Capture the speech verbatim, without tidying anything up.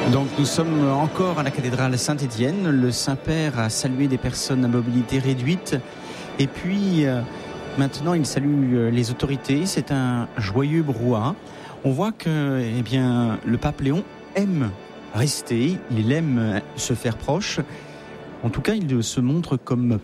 Donc nous sommes encore à la cathédrale Saint-Étienne. Le Saint-Père a salué des personnes à mobilité réduite. Et puis euh, maintenant il salue euh, les autorités. C'est un joyeux brouhaha. On voit que eh bien, le pape Léon aime rester, il aime se faire proche. En tout cas, il se montre comme